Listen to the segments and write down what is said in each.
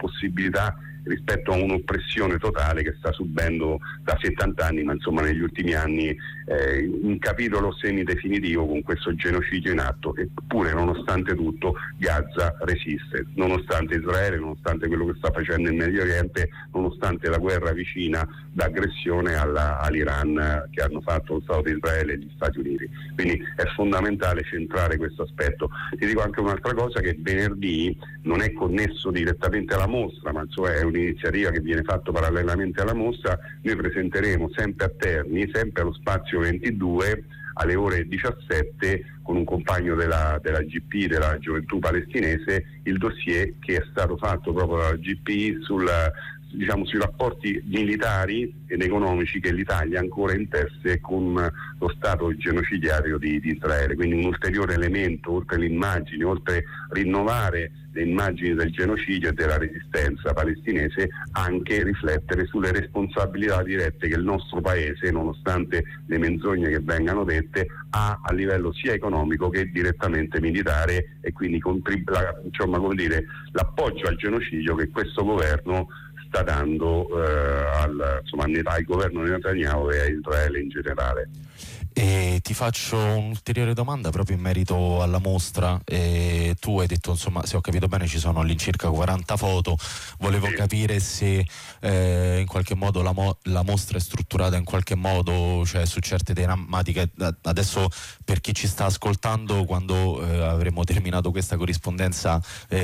possibilità rispetto a un'oppressione totale che sta subendo da 70 anni, ma insomma negli ultimi anni un capitolo semidefinitivo con questo genocidio in atto. Eppure, nonostante tutto, Gaza resiste, nonostante Israele, nonostante quello che sta facendo in Medio Oriente, nonostante la guerra vicina d'aggressione all'Iran che hanno fatto lo Stato di Israele e gli Stati Uniti. Quindi è fondamentale centrare questo aspetto. Ti dico anche un'altra cosa, che venerdì non è connesso direttamente alla mostra, ma insomma è un'iniziativa che viene fatta parallelamente alla mostra. Noi presenteremo sempre a Terni, sempre allo Spazio 22, alle ore 17, con un compagno della GP, della Gioventù Palestinese, il dossier che è stato fatto proprio dalla GP sui rapporti militari ed economici che l'Italia ancora intesse con lo Stato genocidiario di Israele. Quindi un ulteriore elemento, oltre le immagini, oltre rinnovare le immagini del genocidio e della resistenza palestinese, anche riflettere sulle responsabilità dirette che il nostro paese, nonostante le menzogne che vengano dette, ha a livello sia economico che direttamente militare, e quindi l'appoggio al genocidio che questo governo sta dando al governo di Netanyahu e a Israele in generale. E ti faccio un'ulteriore domanda proprio in merito alla mostra. Tu hai detto, insomma, se ho capito bene, ci sono all'incirca 40 foto. Volevo capire se in qualche modo la mostra è strutturata in qualche modo, cioè su certe tematiche. Adesso, per chi ci sta ascoltando, quando avremo terminato questa corrispondenza,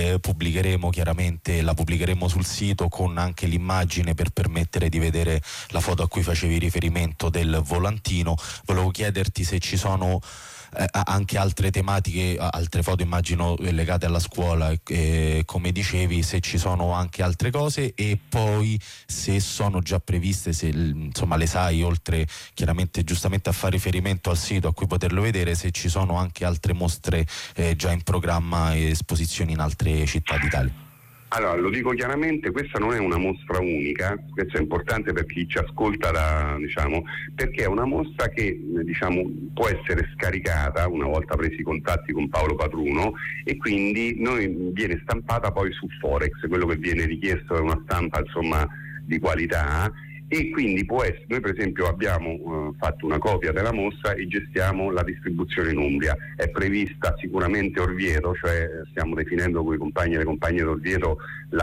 la pubblicheremo sul sito con anche l'immagine per permettere di vedere la foto a cui facevi riferimento del volantino. Volevo chiederti se ci sono anche altre tematiche, altre foto immagino legate alla scuola, come dicevi, se ci sono anche altre cose, e poi se sono già previste, se insomma le sai, oltre chiaramente giustamente a fare riferimento al sito a cui poterlo vedere, se ci sono anche altre mostre già in programma e esposizioni in altre città d'Italia. Allora, lo dico chiaramente, questa non è una mostra unica, questo è importante per chi ci ascolta, perché è una mostra che può essere scaricata una volta presi i contatti con Paolo Patruno, e quindi viene stampata poi su Forex. Quello che viene richiesto è una stampa di qualità, e quindi può essere, noi per esempio abbiamo fatto una copia della mostra e gestiamo la distribuzione in Umbria. È prevista sicuramente Orvieto, cioè stiamo definendo con i compagni e le compagne d'Orvieto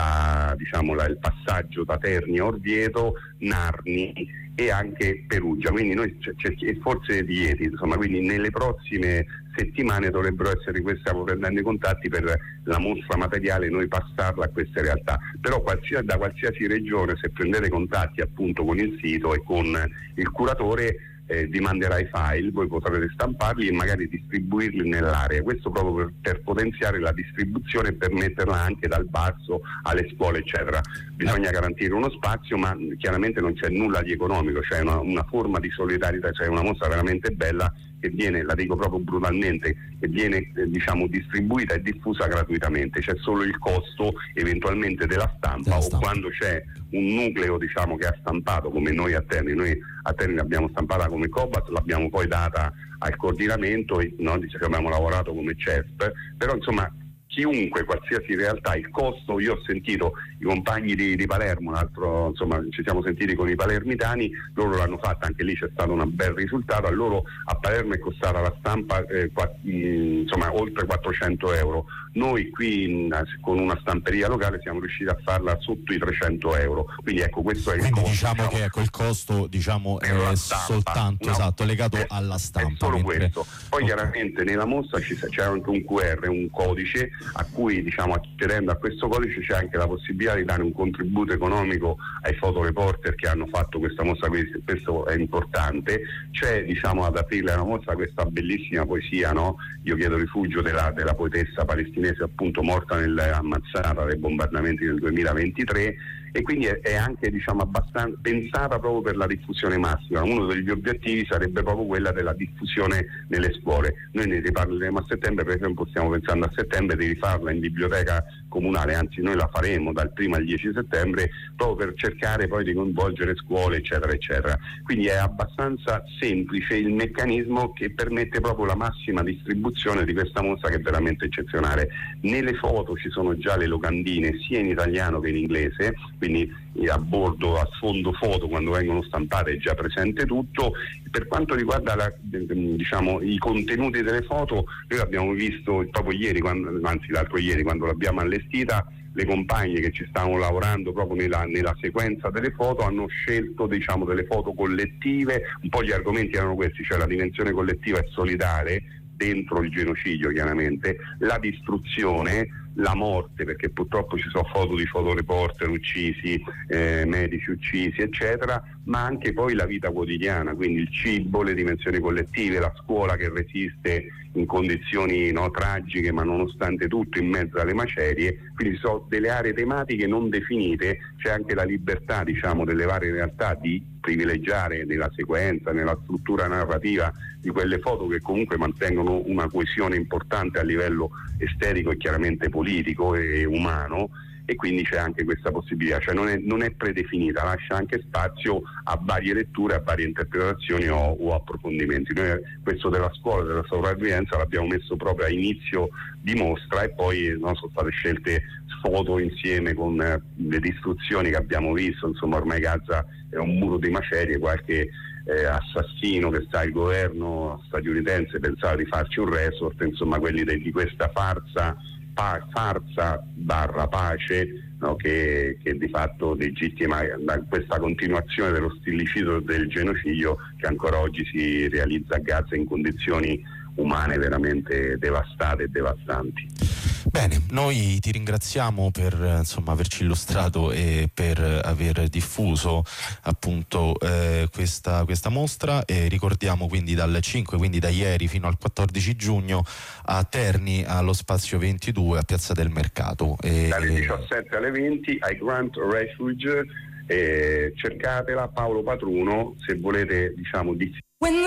il passaggio da Terni a Orvieto, Narni e anche Perugia, quindi noi forse Rieti, quindi nelle prossime settimane dovrebbero essere stiamo prendendo i contatti per la mostra materiale, noi passarla a queste realtà. Però da qualsiasi regione, se prendete contatti appunto con il sito e con il curatore, vi manderà i file, voi potrete stamparli e magari distribuirli nell'area. Questo proprio per potenziare la distribuzione e per metterla anche dal basso alle scuole, eccetera. Bisogna garantire uno spazio, ma chiaramente non c'è nulla di economico, c'è una forma di solidarietà, c'è una mostra veramente bella che viene, la dico proprio brutalmente, che viene distribuita e diffusa gratuitamente. C'è solo il costo eventualmente della stampa, o quando c'è un nucleo che ha stampato, come noi a Terni. Noi a Terni l'abbiamo stampata come Cobat, l'abbiamo poi data al coordinamento e abbiamo lavorato come CESP, però chiunque, qualsiasi realtà, il costo, io ho sentito i compagni di Palermo, ci siamo sentiti con i palermitani, loro l'hanno fatta, anche lì c'è stato un bel risultato. A loro a Palermo è costata la stampa oltre 400 euro. Noi qui con una stamperia locale siamo riusciti a farla sotto i 300 euro. Quindi ecco, questo è il costo. Che il costo è soltanto legato alla stampa. È solo questo. Poi chiaramente nella mostra c'è anche un QR, un codice a cui accedendo a questo codice c'è anche la possibilità di dare un contributo economico ai fotoreporter che hanno fatto questa mostra. Questo è importante. C'è ad aprile la mostra questa bellissima poesia, Io chiedo rifugio, della poetessa palestinese appunto morta ammazzata dai bombardamenti del 2023, e quindi è anche abbastanza pensata proprio per la diffusione massima. Uno degli obiettivi sarebbe proprio quella della diffusione nelle scuole. Noi ne riparleremo a settembre, per esempio stiamo pensando a settembre di rifarla in biblioteca comunale, anzi noi la faremo dal 1 al 10 settembre proprio per cercare poi di coinvolgere scuole eccetera eccetera. Quindi è abbastanza semplice il meccanismo che permette proprio la massima distribuzione di questa mostra, che è veramente eccezionale. Nelle foto ci sono già le locandine sia in italiano che in inglese, quindi a bordo, a sfondo foto, quando vengono stampate è già presente tutto. Per quanto riguarda i contenuti delle foto, noi abbiamo visto proprio ieri, l'altro ieri, quando l'abbiamo allestita, le compagne che ci stavano lavorando proprio nella sequenza delle foto hanno scelto delle foto collettive. Un po' gli argomenti erano questi, cioè la dimensione collettiva e solidale dentro il genocidio, chiaramente, la distruzione, la morte, perché purtroppo ci sono foto di fotoreporter uccisi, medici uccisi, eccetera, ma anche poi la vita quotidiana, quindi il cibo, le dimensioni collettive, la scuola che resiste in condizioni tragiche, ma nonostante tutto in mezzo alle macerie. Quindi ci sono delle aree tematiche non definite, c'è anche la libertà delle varie realtà di privilegiare nella sequenza, nella struttura narrativa di quelle foto che comunque mantengono una coesione importante a livello estetico e chiaramente politico e umano, e quindi c'è anche questa possibilità, cioè non è predefinita, lascia anche spazio a varie letture, a varie interpretazioni o approfondimenti. Noi questo della scuola, della sopravvivenza, l'abbiamo messo proprio a inizio di mostra, e poi sono state scelte foto insieme con le distruzioni che abbiamo visto. Insomma, ormai Gaza è un muro di macerie, qualche assassino che sta il governo statunitense pensava di farci un resort, insomma quelli di questa farsa barra pace, che di fatto legittima questa continuazione dello stillicidio del genocidio che ancora oggi si realizza a Gaza in condizioni umane veramente devastate e devastanti. Bene, noi ti ringraziamo per averci illustrato e per aver diffuso appunto questa mostra, e ricordiamo quindi dal 5, quindi da ieri fino al 14 giugno a Terni, allo spazio 22 a Piazza del Mercato. Dalle 17 alle 20 ai Grant Refuge, cercatela, Paolo Patruno, se volete